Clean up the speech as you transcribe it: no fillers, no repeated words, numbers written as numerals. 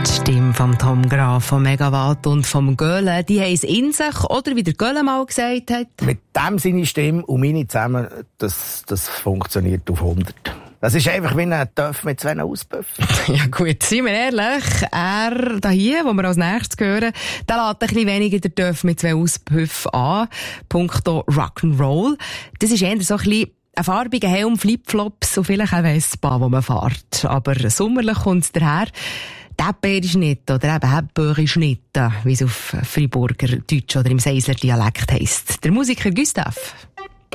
Stimme von Tom Graf, von Megawatt und vom Göhle, die haben es in sich, oder wie der Göhle mal gesagt hat. Mit dem seine Stimme und meine zusammen, das funktioniert auf 100. Das ist einfach wie ein Töff mit 2 Auspuffen. Ja gut, seien wir ehrlich, er da hier, wo wir als nächstes hören, der lädt ein bisschen weniger der Töff mit 2 Auspuffen an. Punkto Rock'n'Roll. Das ist eher so ein bisschen ein farbiger Helm, Flipflops und vielleicht auch Vespa, wo man fährt. Aber sommerlich kommt es daher. Däpperisschnitt oder eben Häppörischnitt, wie es auf Freiburger Deutsch oder im Seisler Dialekt heisst. Der Musiker Gustav.